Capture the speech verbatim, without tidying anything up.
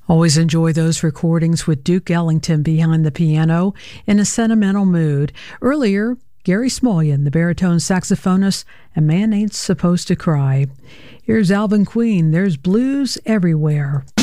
Always enjoy those recordings with Duke Ellington behind the piano in a sentimental mood. Earlier, Gary Smulyan, the baritone saxophonist, and Man Ain't Supposed to Cry. Here's Alvin Queen, There's Blues Everywhere.